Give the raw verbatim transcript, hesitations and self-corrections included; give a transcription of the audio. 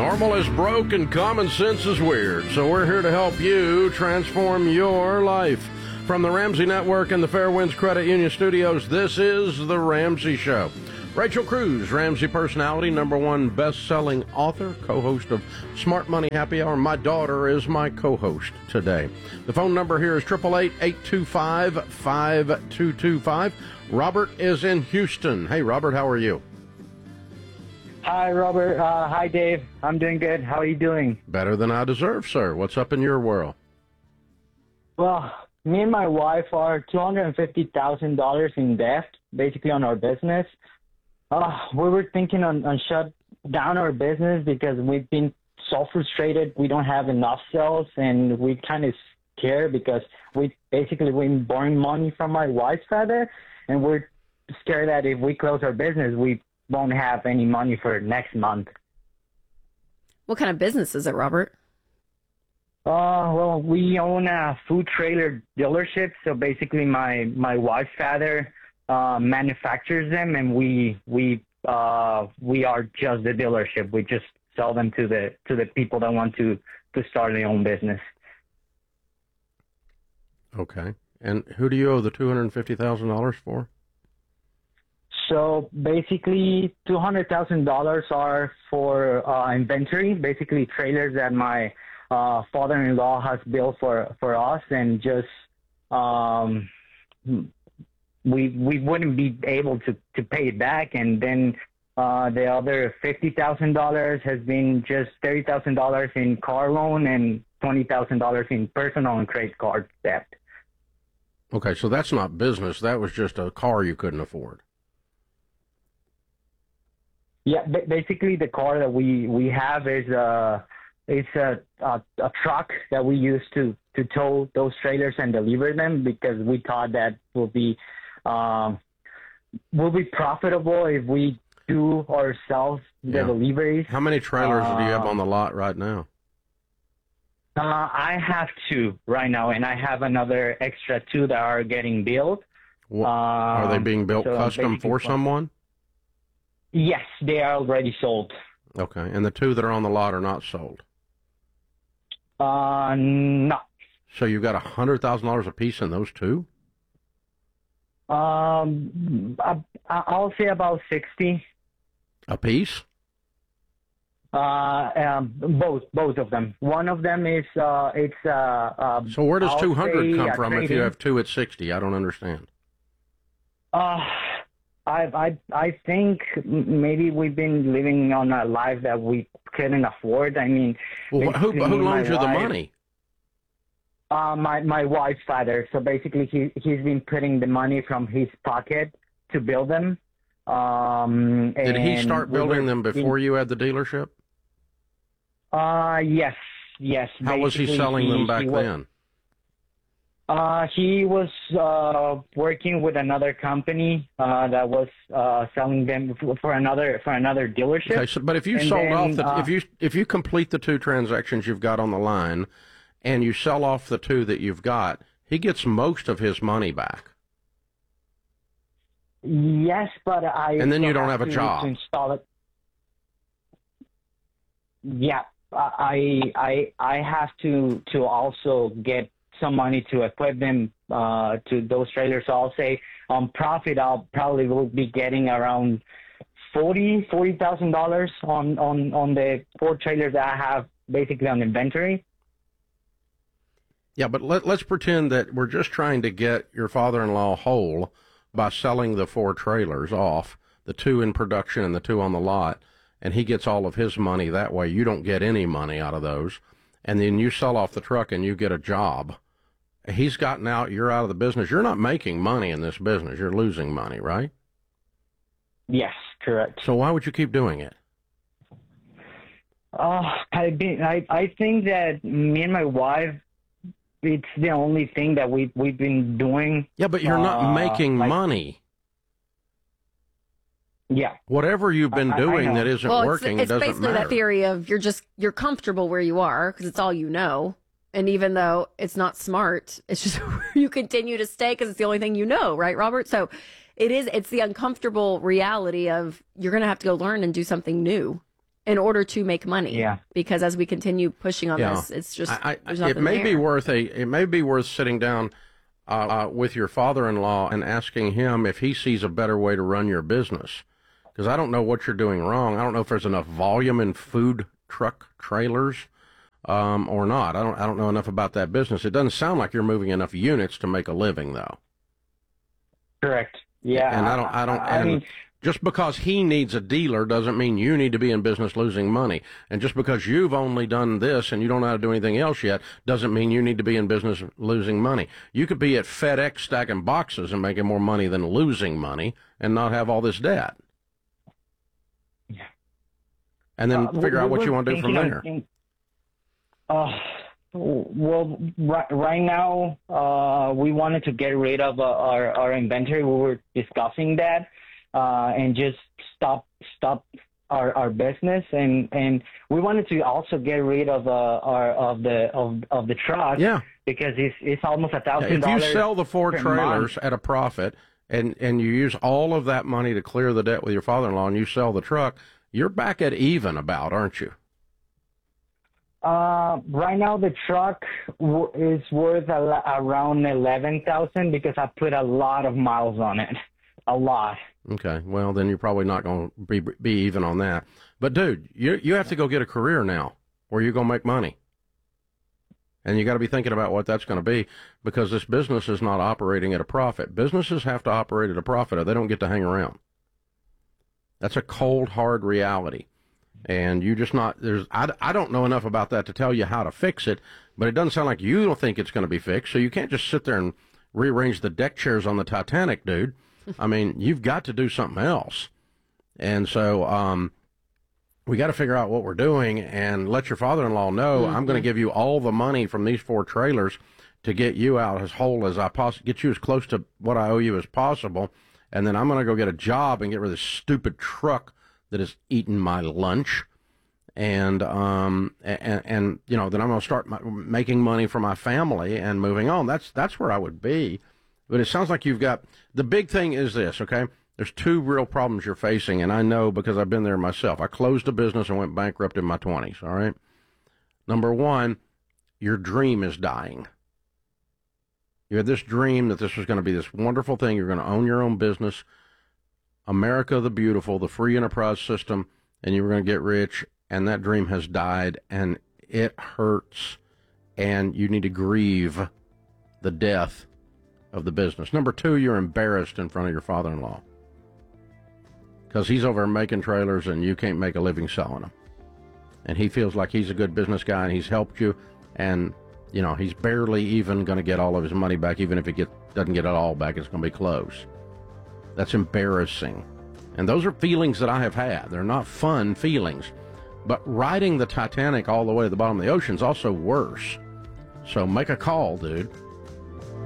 Normal is broke and common sense is weird, so we're here to help you transform your life. From the Ramsey Network and the Fairwinds Credit Union Studios, this is The Ramsey Show. Rachel Cruz, Ramsey personality, number one best-selling author, co-host of Smart Money Happy Hour. My daughter is my co-host today. The phone number here is eight eight eight, eight two five, five two two five. Robert is in Houston. Hey, Robert, how are you? Hi, Robert. Uh, hi, Dave. I'm doing good. How are you doing? Better than I deserve, sir. What's up in your world? Well, me and my wife are two hundred fifty thousand dollars in debt, basically on our business. Uh, we were thinking on, on shut down our business because we've been so frustrated. We don't have enough sales, and we kind of scared because we basically been borrowing money from my wife's father, and we're scared that if we close our business, we won't have any money for next month. What kind of business is it, Robert? Uh, well, we own a food trailer dealership. So basically my, my wife's father uh, manufactures them, and we we uh, we are just the dealership. We just sell them to the to the people that want to, to start their own business. Okay. And who do you owe the two hundred fifty thousand dollars for? So basically, two hundred thousand dollars are for uh, inventory, basically trailers that my uh, father-in-law has built for, for us, and just um, we we wouldn't be able to, to pay it back. And then uh, the other fifty thousand dollars has been just thirty thousand dollars in car loan and twenty thousand dollars in personal and credit card debt. Okay, so that's not business. That was just a car you couldn't afford. Yeah, basically the car that we, we have is a it's a, a a truck that we use to, to tow those trailers and deliver them, because we thought that will be um, will be profitable if we do ourselves the Yeah. deliveries. How many trailers uh, do you have on the lot right now? Uh, I have two right now, and I have another extra two that are getting built. What, are they Um, being built so custom basically- for someone? Yes, they are already sold. Okay, and the two that are on the lot are not sold. Uh, no. So you got a hundred thousand dollars a piece in those two? Um, I, I'll say about sixty. A piece? Uh, um, both, both of them. One of them is, uh, it's, uh, uh So where does I'll two hundred say come a from if you trade-in. have two at sixty? I don't understand. Uh, I, I, I think m- maybe we've been living on a life that we couldn't afford. I mean, Well, wh- who, basically who me and my loans you the wife- money? Uh, my, my wife's father. So basically he, he's been putting the money from his pocket to build them. Um, Did he and start we building were them before being- you had the dealership? Uh, yes, yes. How was he Basically, selling them back he was, then? Uh, he was uh, working with another company uh, that was uh, selling them for, for another for another dealership. Okay, so, but if you And sold then, off the, uh, if you if you complete the two transactions you've got on the line, and you sell off the two that you've got, he gets most of his money back. Yes, but I And then you still don't have a to- job. to install it. Yeah, I I I have to to also get some money to equip them uh, to those trailers. So I'll say on profit, I'll probably will be getting around forty forty thousand dollars on on on the four trailers that I have basically on inventory. Yeah, but let, let's pretend that we're just trying to get your father-in-law whole by selling the four trailers off, the two in production and the two on the lot, and he gets all of his money that way. You don't get any money out of those. And then you sell off the truck and you get a job. He's gotten out, you're out of the business. You're not making money in this business. You're losing money, right? Yes, correct. So why would you keep doing it? Uh, I, be, I I think that me and my wife, it's the only thing that we we've been doing. Yeah, but you're not Uh, making like- money. Yeah. Whatever you've been I- I doing know. that isn't well, working it's, it's doesn't basically matter. that theory of you're just you're comfortable where you are because it's all you know, and even though it's not smart, it's just you continue to stay because it's the only thing you know, right, Robert? So it is. It's the uncomfortable reality of you're going to have to go learn and do something new. in order to make money. Yeah. Because as we continue pushing on Yeah. this, it's just I, I, there's it nothing may there. be worth a. It may be worth sitting down uh, uh, with your father-in-law and asking him if he sees a better way to run your business. Because I don't know what you're doing wrong. I don't know if there's enough volume in food truck trailers um, or not. I don't. I don't know enough about that business. It doesn't sound like you're moving enough units to make a living, though. Correct. Yeah. And I don't. I don't. I and mean, just because he needs a dealer doesn't mean you need to be in business losing money. And just because you've only done this and you don't know how to do anything else yet doesn't mean you need to be in business losing money. You could be at FedEx stacking boxes and making more money than losing money and not have all this debt. Yeah. And then Uh, figure we out what were you want to do from thinking there. of think- Uh, well, right, right now, uh, we wanted to get rid of uh, our, our inventory. We were discussing that, uh, and just stop stop our, our business, and, and we wanted to also get rid of uh, our of the of, of the truck. Yeah. Because it's it's almost a Yeah, thousand if dollars. you sell the four per trailers month. at a profit and, and you use all of that money to clear the debt with your father-in-law and you sell the truck, you're back at even about, aren't you? Uh, right now the truck w- is worth a, lo- around eleven thousand because I put a lot of miles on it, a lot. Okay, well, then you're probably not going to be, be even on that. But, dude, you you have to go get a career now where you're going to make money. And you got to be thinking about what that's going to be because this business is not operating at a profit. Businesses have to operate at a profit or they don't get to hang around. That's a cold, hard reality. And you just not, there's, I, I don't know enough about that to tell you how to fix it, but it doesn't sound like you don't think it's going to be fixed. So you can't just sit there and rearrange the deck chairs on the Titanic, dude. I mean, you've got to do something else. And so, um, we got to figure out what we're doing and let your father-in-law know mm-hmm. I'm going to give you all the money from these four trailers to get you out as whole as I possibly, get you as close to what I owe you as possible. And then I'm going to go get a job and get rid of this stupid truck that is eating my lunch. And, um, and, and, you know, then I'm going to start my, making money for my family and moving on. That's, that's where I would be. But it sounds like you've got, the big thing is this, okay? There's two real problems you're facing, and I know because I've been there myself. I closed a business and went bankrupt in my twenties, all right? Number one, your dream is dying. You had this dream that this was going to be this wonderful thing. You're going to own your own business, America the Beautiful, the free enterprise system, and you were going to get rich, and that dream has died, and it hurts, and you need to grieve the death of the business. Number two, you're embarrassed in front of your father-in-law because he's over making trailers and you can't make a living selling them. And he feels like he's a good business guy and he's helped you, and, you know, he's barely even going to get all of his money back. Even if he get, doesn't get it all back, it's going to be close. That's embarrassing. And those are feelings that I have had. They're not fun feelings. But riding the Titanic all the way to the bottom of the ocean is also worse. So make a call, dude.